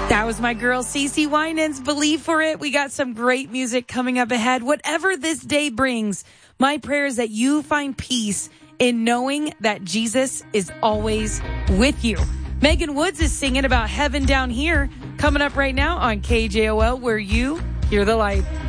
That was my girl, Cece Winans. Believe for it. We got some great music coming up ahead. Whatever this day brings, my prayer is that you find peace in knowing that Jesus is always with you. Megan Woods is singing about heaven down here, coming up right now on KJOL, where you hear the light.